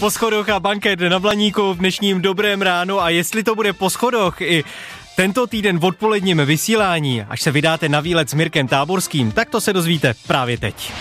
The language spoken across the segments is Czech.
po schodoch a banket na Blaníku v dnešním Dobrém ránu a jestli to bude po schodoch i tento týden v odpoledním vysílání, až se vydáte na výlet s Mirkem Táborským, tak to se dozvíte právě teď.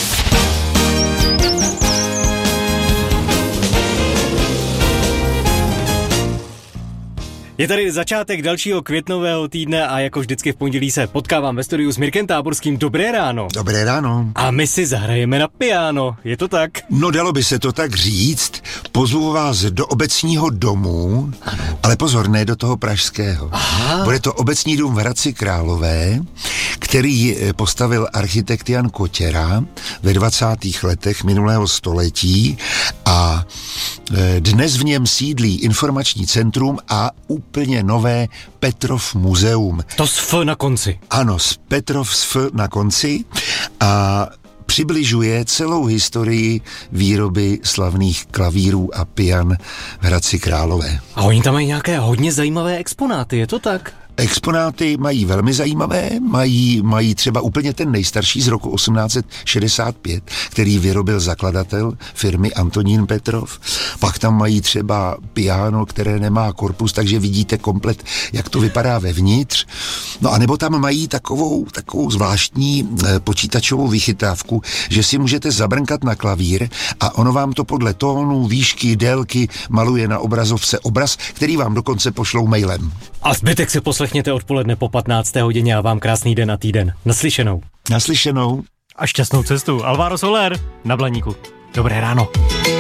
Je tady začátek dalšího květnového týdne a jako vždycky v pondělí se potkávám ve studiu s Mirkem Táborským. Dobré ráno. Dobré ráno. A my si zahrajeme na piano, je to tak? No dalo by se to tak říct. Pozvu vás do obecního domu, ale pozor, ne do toho pražského. Aha. Bude to obecní dům v Hradci Králové, který postavil architekt Jan Kotěra ve 20. letech minulého století a dnes v něm sídlí informační centrum a úplně nové Petrov muzeum. To s F na konci. Ano, Petrov s F na konci a přibližuje celou historii výroby slavných klavírů a pian v Hradci Králové. A oni tam mají nějaké hodně zajímavé exponáty, je to tak? Exponáty mají velmi zajímavé, mají třeba úplně ten nejstarší z roku 1865, který vyrobil zakladatel firmy Antonín Petrov. Pak tam mají třeba piano, které nemá korpus, takže vidíte komplet, jak to vypadá vevnitř. No a nebo tam mají takovou zvláštní počítačovou vychytávku, že si můžete zabrnkat na klavír a ono vám to podle tónu, výšky, délky maluje na obrazovce obraz, který vám dokonce pošlou mailem. A zbytek si poslechněte odpoledne po 15. hodině a vám krásný den a týden. Naslyšenou. Naslyšenou. A šťastnou cestu. Alvaro Soler na Blaníku. Dobré ráno.